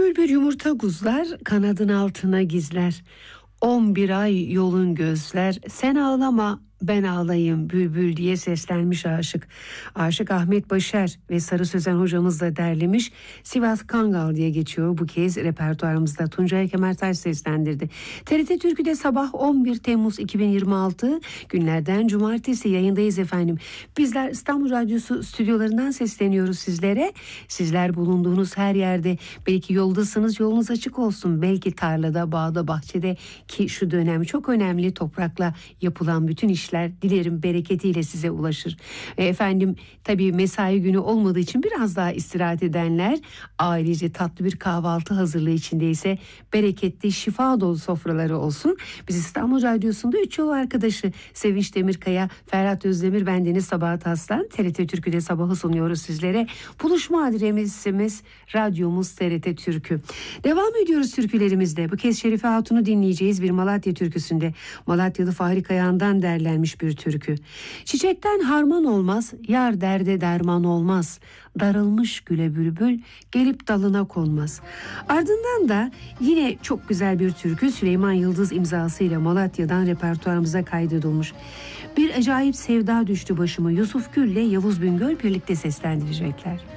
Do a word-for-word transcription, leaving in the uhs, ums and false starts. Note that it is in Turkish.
bülbül yumurta guzlar, kanadın altına gizler. On bir ay yolun gözler, sen ağlama ben ağlayayım bülbül diye seslenmiş aşık. Aşık Ahmet Başar ve Sarı Sözen hocamız da derlemiş. Sivas Kangal diye geçiyor bu kez repertuarımızda. Tuncay Kemertaş seslendirdi. T R T Türkü'de sabah on bir Temmuz iki bin yirmi altı günlerden cumartesi yayındayız efendim. Bizler İstanbul Radyosu stüdyolarından sesleniyoruz sizlere. Sizler bulunduğunuz her yerde, belki yoldasınız, yolunuz açık olsun. Belki tarlada, bağda, bahçede, ki şu dönem çok önemli, toprakla yapılan bütün iş dilerim bereketiyle size ulaşır. E, efendim tabii mesai günü olmadığı için biraz daha istirahat edenler, ailece tatlı bir kahvaltı hazırlığı içindeyse bereketli, şifa dolu sofraları olsun. Biz İstanbul Radyosu'nda üç yol arkadaşı Sevinç Demirkaya, Ferhat Özdemir, bendeniz Sabahat Aslan. T R T Türkü'de sabahı sunuyoruz sizlere. Buluşma adresimiz radyomuz T R T Türkü. Devam ediyoruz türkülerimizde. Bu kez Şerife Hatun'u dinleyeceğiz bir Malatya türküsünde. Malatyalı Fahri Kayağan'dan derlenmiş bir türkü. Çiçekten harman olmaz, yar derde derman olmaz. Darılmış güle bülbül, gelip dalına konmaz. Ardından da yine çok güzel bir türkü Süleyman Yıldız imzasıyla Malatya'dan repertuarımıza kaydedilmiş. Bir acayip sevda düştü başıma, Yusuf Gül ile Yavuz Bingöl birlikte seslendirecekler.